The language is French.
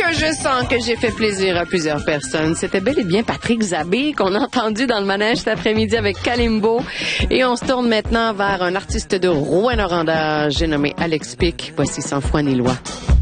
que je sens que j'ai fait plaisir à plusieurs personnes. C'était bel et bien Patrick Zabé qu'on a entendu dans le manège cet après-midi avec Kalimbo. Et on se tourne maintenant vers un artiste de Rouyn-Noranda, j'ai nommé Alex Pic. Voici Sans foi ni loi.